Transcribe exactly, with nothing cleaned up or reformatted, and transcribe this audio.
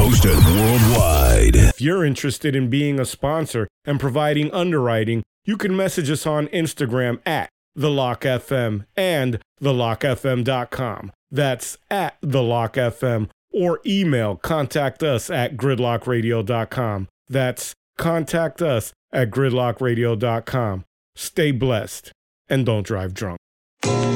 Hosted worldwide. If you're interested in being a sponsor and providing underwriting, you can message us on Instagram at The Lock F M and the lock f m dot com. That's at The Lock F M, or email contact us at gridlock radio dot com. That's contact us at gridlock radio dot com. Stay blessed and don't drive drunk.